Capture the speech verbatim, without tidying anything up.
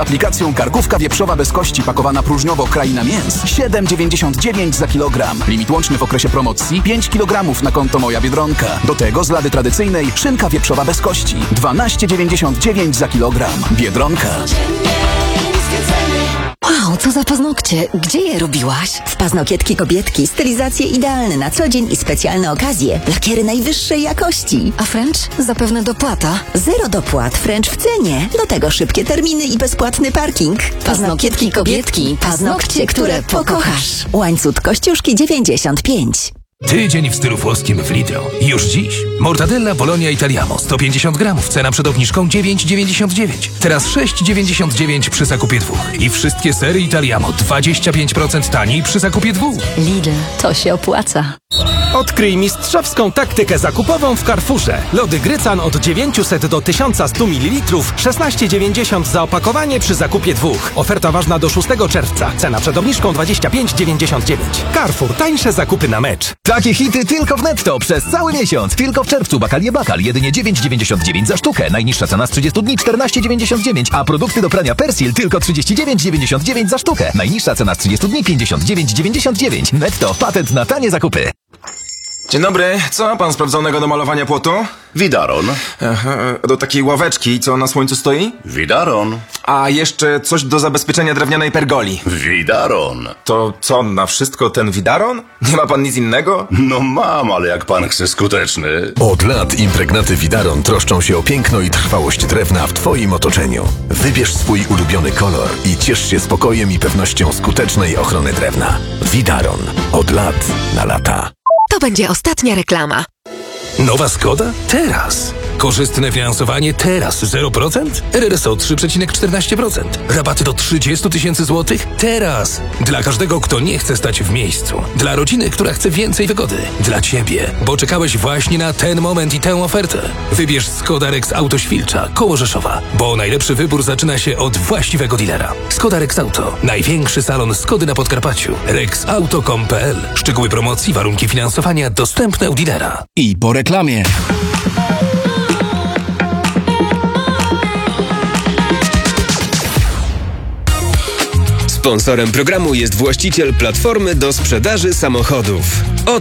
Aplikacją Kargówka Wieprzowa bez kości pakowana próżniowo Kraina Mięs siedem dziewięćdziesiąt dziewięć za kilogram. Limit łączny w okresie promocji pięć kilogramów na konto Moja Biedronka. Do tego z lady tradycyjnej szynka wieprzowa bez kości dwanaście dziewięćdziesiąt dziewięć za kilogram. Biedronka. Wow, co za paznokcie. Gdzie je robiłaś? W Paznokietki Kobietki. Stylizacje idealne na co dzień i specjalne okazje. Lakiery najwyższej jakości. A French? Zapewne dopłata. Zero dopłat, French w cenie. Do tego szybkie terminy i bezpłatny parking. Paznokietki Kobietki. Paznokcie, które pokochasz. Łańcut Kościuszki dziewięćdziesiąt pięć. Tydzień w stylu włoskim w Lidl. Już dziś. Mortadella Bologna Italiamo sto pięćdziesiąt gramów. Cena przed obniżką dziewięć dziewięćdziesiąt dziewięć. Teraz sześć dziewięćdziesiąt dziewięć przy zakupie dwóch. I wszystkie sery Italiamo dwadzieścia pięć procent taniej przy zakupie dwóch. Lidl, to się opłaca. Odkryj mistrzowską taktykę zakupową w Carrefourze. Lody Grycan od dziewięćset do tysiąc sto mililitrów, szesnaście dziewięćdziesiąt za opakowanie przy zakupie dwóch. Oferta ważna do szóstego czerwca. Cena przed obniżką dwadzieścia pięć dziewięćdziesiąt dziewięć. Carrefour. Tańsze zakupy na mecz. Takie hity tylko w Netto przez cały miesiąc. Tylko w czerwcu Bakalie Bakal jedynie dziewięć dziewięćdziesiąt dziewięć za sztukę. Najniższa cena z trzydziestu dni czternaście dziewięćdziesiąt dziewięć, a produkty do prania Persil tylko trzydzieści dziewięć dziewięćdziesiąt dziewięć za sztukę. Najniższa cena z trzydziestu dni pięćdziesiąt dziewięć dziewięćdziesiąt dziewięć. Netto. Patent na tanie zakupy. Dzień dobry, co ma pan sprawdzonego do malowania płotu? Widaron. Aha, do takiej ławeczki, co na słońcu stoi? Widaron. A jeszcze coś do zabezpieczenia drewnianej pergoli. Widaron. To co, na wszystko ten widaron? Nie ma pan nic innego? No mam, ale jak pan chce skuteczny. Od lat impregnaty Widaron troszczą się o piękno i trwałość drewna w twoim otoczeniu. Wybierz swój ulubiony kolor i ciesz się spokojem i pewnością skutecznej ochrony drewna. Widaron. Od lat na lata. To będzie ostatnia reklama. Nowa Skoda? Teraz. Korzystne finansowanie teraz zero procent? R R S O trzy przecinek czternaście procent. Rabaty do trzydzieści tysięcy złotych? Teraz. Dla każdego, kto nie chce stać w miejscu. Dla rodziny, która chce więcej wygody. Dla ciebie, bo czekałeś właśnie na ten moment i tę ofertę. Wybierz Skoda Rex Auto Świlcza, koło Rzeszowa. Bo najlepszy wybór zaczyna się od właściwego dealera. Skoda Rex Auto. Największy salon Skody na Podkarpaciu. rex auto kropka com kropka p l. Szczegóły promocji, warunki finansowania dostępne u dealera. I po reklamie. Sponsorem programu jest właściciel platformy do sprzedaży samochodów.